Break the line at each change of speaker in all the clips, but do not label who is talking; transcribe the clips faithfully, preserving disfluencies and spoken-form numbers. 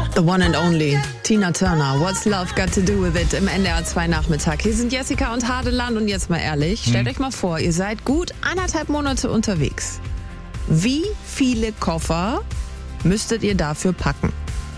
The one and only Tina Turner. What's love got to do with it im N D R zwei Nachmittag. Hier sind Jessica und Hadeland und jetzt mal ehrlich, stellt hm. euch mal vor, ihr seid gut anderthalb Monate unterwegs. Wie viele Koffer müsstet ihr dafür packen?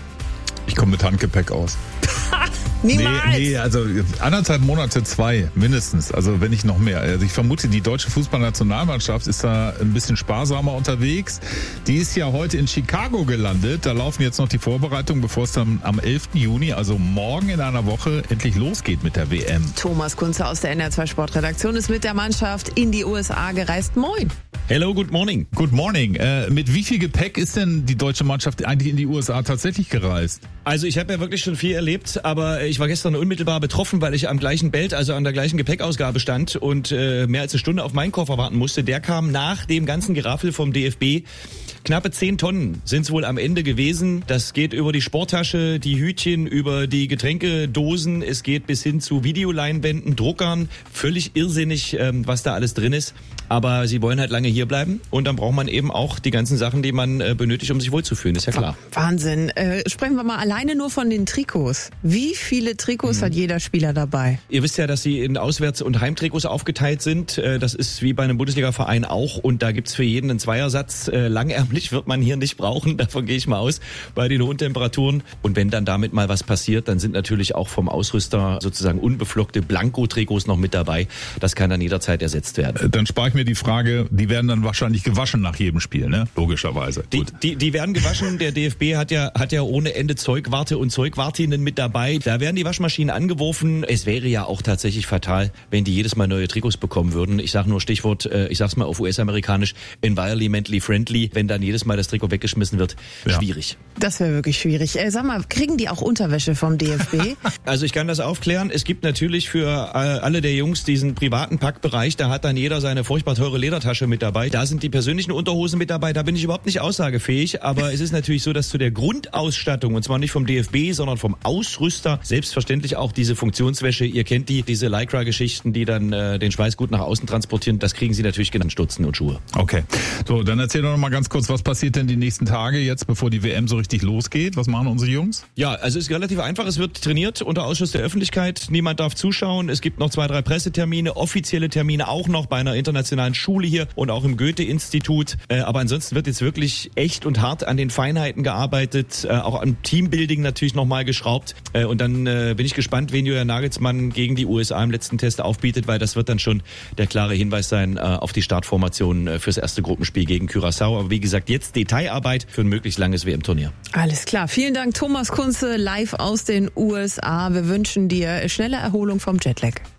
Ich komme mit Handgepäck aus.
Niemals!
Nee, nee, also anderthalb Monate, zwei mindestens, also wenn nicht noch mehr. Also ich vermute, die deutsche Fußballnationalmannschaft ist da ein bisschen sparsamer unterwegs. Die ist ja heute in Chicago gelandet. Da laufen jetzt noch die Vorbereitungen, bevor es dann am elften Juni, also morgen in einer Woche, endlich losgeht mit der W M.
Thomas Kunze aus der N D R zwei Sportredaktion ist mit der Mannschaft in die U S A gereist. Moin!
Hello, good morning.
Good morning. Äh, mit wie viel Gepäck ist denn die deutsche Mannschaft eigentlich in die U S A tatsächlich gereist?
Also ich habe ja wirklich schon viel erlebt, aber ich war gestern unmittelbar betroffen, weil ich am gleichen Belt, also an der gleichen Gepäckausgabe stand und äh, mehr als eine Stunde auf meinen Koffer warten musste. Der kam nach dem ganzen Geraffel vom D F B. Knappe zehn Tonnen sind es wohl am Ende gewesen. Das geht über die Sporttasche, die Hütchen, über die Getränkedosen. Es geht bis hin zu Videoleinwänden, Druckern. Völlig irrsinnig, ähm, was da alles drin ist. Aber sie wollen halt lange hier bleiben und dann braucht man eben auch die ganzen Sachen, die man äh, benötigt, um sich wohlzufühlen. Ist ja klar.
Wahnsinn. Äh, sprechen wir mal alleine nur von den Trikots. Wie viele Trikots mhm. hat jeder Spieler dabei?
Ihr wisst ja, dass sie in Auswärts- und Heimtrikots aufgeteilt sind. Äh, das ist wie bei einem Bundesliga-Verein auch. Und da gibt's für jeden einen Zweiersatz. Äh, langärmlich wird man hier nicht brauchen. Davon gehe ich mal aus, bei den hohen Temperaturen. Und wenn dann damit mal was passiert, dann sind natürlich auch vom Ausrüster sozusagen unbeflockte Blanko-Trikots noch mit dabei. Das kann dann jederzeit ersetzt werden.
Dann spare ich mir die Frage, die werden dann wahrscheinlich gewaschen nach jedem Spiel, ne? Logischerweise.
Die, die, die werden gewaschen. Der D F B hat ja, hat ja ohne Ende Zeugwarte und Zeugwartinnen mit dabei. Da werden die Waschmaschinen angeworfen. Es wäre ja auch tatsächlich fatal, wenn die jedes Mal neue Trikots bekommen würden. Ich sage nur Stichwort, ich sag's mal auf U S-amerikanisch, environmentally friendly. Wenn dann jedes Mal das Trikot weggeschmissen wird,
ja.
schwierig.
Das wäre wirklich schwierig. Äh, sag mal, kriegen die auch Unterwäsche vom D F B?
Also ich kann das aufklären. Es gibt natürlich für alle der Jungs diesen privaten Packbereich. Da hat dann jeder seine furchtbar teure Ledertasche mit dabei. Da sind die persönlichen Unterhosen mit dabei. Da bin ich überhaupt nicht aussagefähig. Aber es ist natürlich so, dass zu der Grundausstattung, und zwar nicht vom D F B, sondern vom Ausrüster, selbstverständlich auch diese Funktionswäsche. Ihr kennt die, diese Lycra-Geschichten, die dann äh, den Schweiß gut nach außen transportieren. Das kriegen sie natürlich genannt, Stutzen und Schuhe.
Okay. So, dann erzähl doch noch mal ganz kurz, was passiert denn die nächsten Tage jetzt, bevor die W M so richtig losgeht? Was machen unsere Jungs?
Ja, also es ist relativ einfach. Es wird trainiert unter Ausschluss der Öffentlichkeit. Niemand darf zuschauen. Es gibt noch zwei, drei Pressetermine, offizielle Termine auch noch bei einer internationalen Schule hier und auch im Goethe-Institut. Äh, aber ansonsten wird jetzt wirklich echt und hart an den Feinheiten gearbeitet, äh, auch am Teambuilding natürlich nochmal geschraubt. Äh, und dann äh, bin ich gespannt, wen Julian Nagelsmann gegen die U S A im letzten Test aufbietet, weil das wird dann schon der klare Hinweis sein äh, auf die Startformation äh, fürs erste Gruppenspiel gegen Curaçao. Aber wie gesagt, jetzt Detailarbeit für ein möglichst langes W M-Turnier.
Alles klar. Vielen Dank, Thomas Kunze, live aus den U S A. Wir wünschen dir schnelle Erholung vom Jetlag.